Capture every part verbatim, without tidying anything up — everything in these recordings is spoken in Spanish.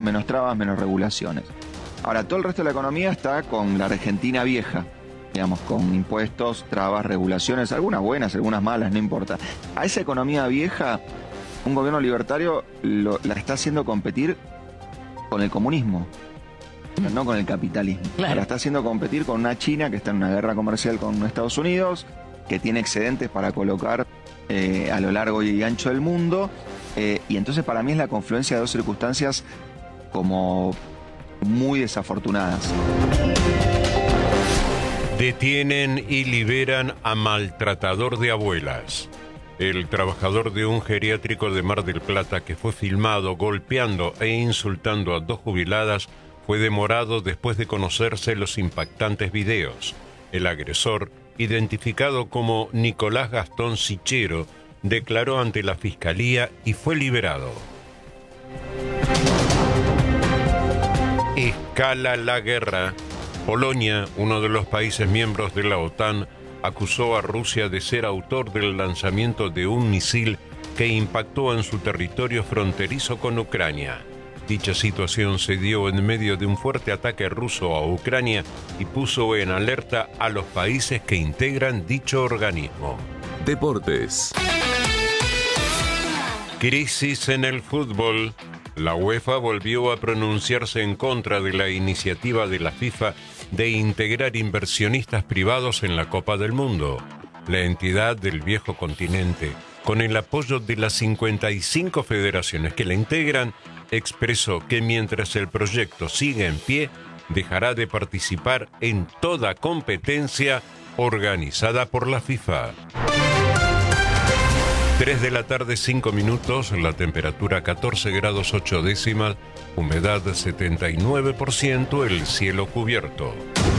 menos trabas, menos regulaciones. Ahora, todo el resto de la economía está con la Argentina vieja, digamos, con impuestos, trabas, regulaciones, algunas buenas, algunas malas, no importa. A esa economía vieja, un gobierno libertario lo, la está haciendo competir con el comunismo, pero no con el capitalismo. Claro. La está haciendo competir con una China que está en una guerra comercial con Estados Unidos, que tiene excedentes para colocar eh, a lo largo y ancho del mundo, eh, y entonces para mí es la confluencia de dos circunstancias como muy desafortunadas. Detienen y liberan a maltratador de abuelas. El trabajador de un geriátrico de Mar del Plata que fue filmado golpeando e insultando a dos jubiladas fue demorado después de conocerse los impactantes videos. El agresor, identificado como Nicolás Gastón Sichero, declaró ante la Fiscalía y fue liberado. Escala la guerra. Polonia, uno de los países miembros de la OTAN, acusó a Rusia de ser autor del lanzamiento de un misil que impactó en su territorio fronterizo con Ucrania. Dicha situación se dio en medio de un fuerte ataque ruso a Ucrania y puso en alerta a los países que integran dicho organismo. Deportes. Crisis en el fútbol. La UEFA volvió a pronunciarse en contra de la iniciativa de la FIFA de integrar inversionistas privados en la Copa del Mundo. La entidad del viejo continente, con el apoyo de las cincuenta y cinco federaciones que la integran, expresó que mientras el proyecto siga en pie, dejará de participar en toda competencia organizada por la FIFA. tres de la tarde, cinco minutos, la temperatura catorce grados ocho décimas, humedad setenta y nueve por ciento, el cielo cubierto.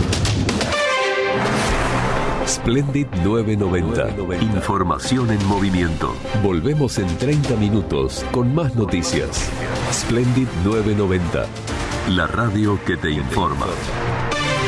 Splendid novecientos noventa. Información en movimiento. Volvemos en treinta minutos con más noticias. Splendid novecientos noventa. La radio que te informa.